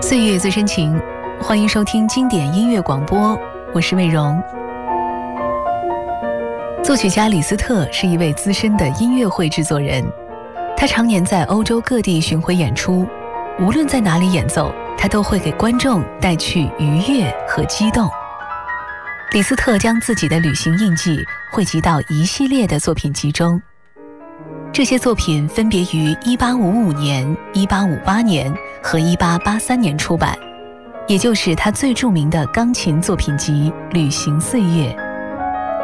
岁月最深情，欢迎收听经典音乐广播，我是魏荣。作曲家李斯特是一位资深的音乐会制作人，他常年在欧洲各地巡回演出，无论在哪里演奏，他都会给观众带去愉悦和激动。李斯特将自己的旅行印记汇集到一系列的作品集中，这些作品分别于1855年、1858年和1883年出版，也就是他最著名的钢琴作品集《旅行岁月》。